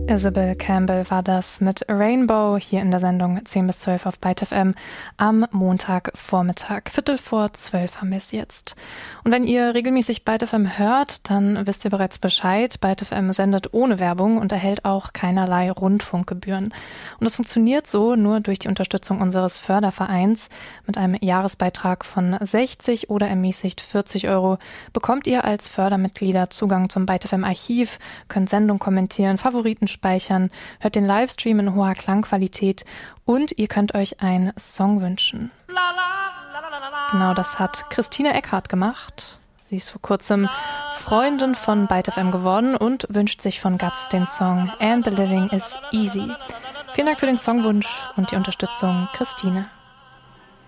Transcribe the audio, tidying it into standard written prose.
Isabel Campbell war das mit Rainbow hier in der Sendung 10 bis 12 auf Byte FM am Montagvormittag. 11:45 haben wir es jetzt. Und wenn ihr regelmäßig Byte FM hört, dann wisst ihr bereits Bescheid. Byte FM sendet ohne Werbung und erhält auch keinerlei Rundfunkgebühren. Und das funktioniert so nur durch die Unterstützung unseres Fördervereins. Mit einem Jahresbeitrag von 60 oder ermäßigt 40 € bekommt ihr als Fördermitglieder Zugang zum Byte FM Archiv, könnt Sendung kommentieren, Favoriten speichern, hört den Livestream in hoher Klangqualität und ihr könnt euch einen Song wünschen. Genau, das hat Christine Eckhardt gemacht. Sie ist vor kurzem Freundin von Byte FM geworden und wünscht sich von Guts den Song And the Living is Easy. Vielen Dank für den Songwunsch und die Unterstützung, Christine.